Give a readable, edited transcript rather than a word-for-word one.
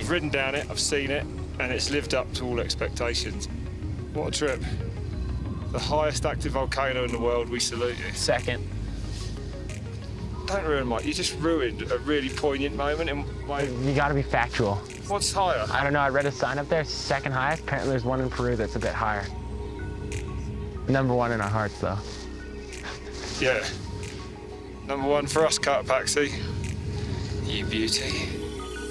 I've ridden down it, I've seen it, and it's lived up to all expectations. What a trip. The highest active volcano in the world, we salute you. Second. Don't ruin my... You just ruined a really poignant moment in my... You gotta be factual. What's higher? I don't know, I read a sign up there, second highest. Apparently there's one in Peru that's a bit higher. Number one in our hearts, though. Yeah. Number one for us, Cotopaxi. You beauty.